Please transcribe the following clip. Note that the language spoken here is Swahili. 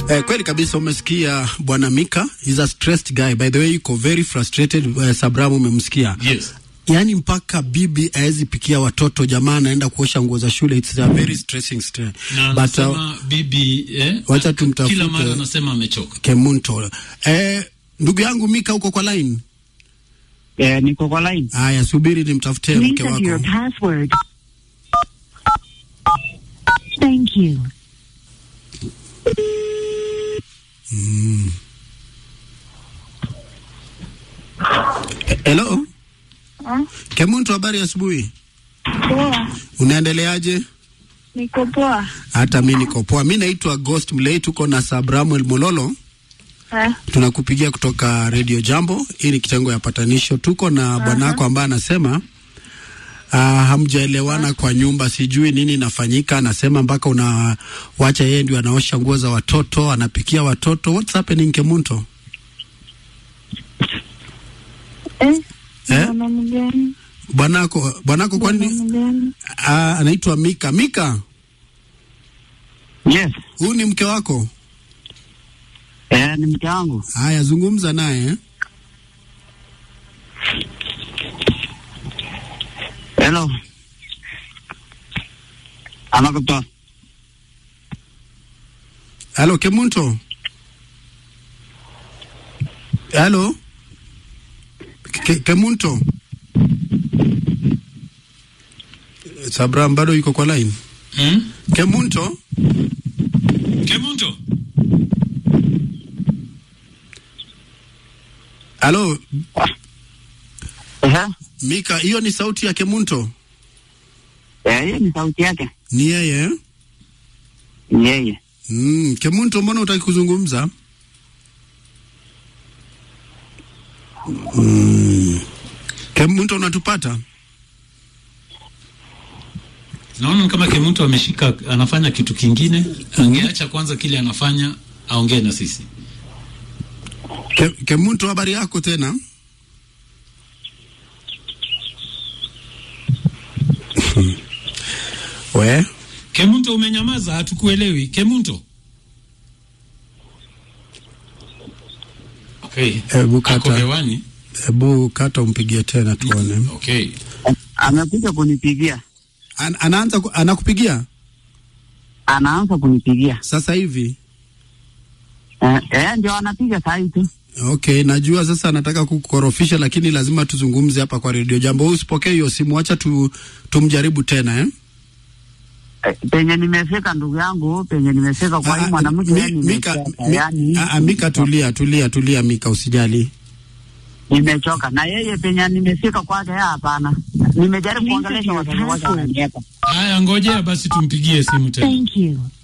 Kweli kabisa umesikia bwana Mika, is a stressed guy. By the way, yuko very frustrated. Sabramu umemsikia? Yes. Yani mpaka bibi haezi pikia watoto, jamaa anaenda kuosha nguo za shule. It's a very stressing stress. Na anasema bibi wacha tumtafute. Kila mara anasema amechoka. Kemunto. Ndugu yangu Mika, uko kwa line? Niko kwa line. Haya, subiri nimtafutie mke wako. Your password. Thank you. Hello? Kemunto, habari asubuhi. Poa. Unaendeleaje? Niko poa. Hata mimi niko poa. Mimi naitwa Ghost Mlei, tuko na Sabramu Mololo. Tunakupigia kutoka Radio Jambo. Hii ni kitengo ya patanisho. Tuko na bwanako ambaye anasema hamjaelewana kwa nyumba, sijui nini inafanyika. Anasema mpaka unawacha yeye ndio anaosha nguo za watoto, anapikia watoto. What's happening, Kemunto? Bwanako kwani anaitwa Mika? Mika? Yes. Huyu ni mke wako? Ni mke wangu. Haya, zungumza naye. Hello. Anakutoa. Hello, Kemunto. Hello. Kemunto. Sabram bado yuko kwa line. Kemunto. Kemunto. Hello. Mika, hiyo ni sauti ya Kemunto? Hiyo ni sauti yake. Ni yeye? Ni yeye. Kemunto, mbona hutaki kuzungumza? Kemunto, unatupata? Naona kama Kemunto ameshika, anafanya kitu kingine. Angeacha kwanza kile anafanya, aongee na sisi. Kemunto, habari yako tena? We? Kemunto, umenyamaza, hatukuelewi. Kemunto. Okay. Ebu kata umpigie tena tuone. Okay. Anakuja kunipigia. Anakupigia? Anaanza kunipigia. Sasa hivi? Ndio anapiga saa hii tu. Okay, najua sasa anataka kukorofisha, lakini lazima tuzungumze hapa kwa Radio Jambo. Usipokee hiyo simu, acha tumjaribu tena penye nimefika ndugu yangu, penye nimefika kwa hii mwanamke Mika, tulia Mika, usijali. Nimechoka na yeye penye nimefika kwake hapana. Nimejaribu kuongelesha watu wake. Haya, ngojea basi tumpigie simu tena. Thank you.